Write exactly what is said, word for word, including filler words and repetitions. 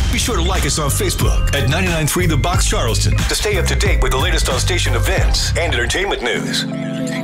Be sure to like us on Facebook at ninety-nine point three The Box Charleston to stay up to date with the latest on station events and entertainment news.